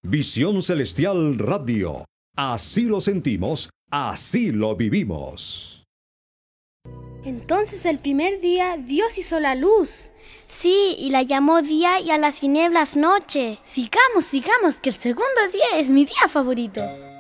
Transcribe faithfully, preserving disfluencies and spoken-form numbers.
Visión Celestial Radio. Así lo sentimos, así lo vivimos. Entonces el primer día Dios hizo la luz. Sí, y la llamó día y a las tinieblas noche. Sigamos, sigamos, que el segundo día es mi día favorito.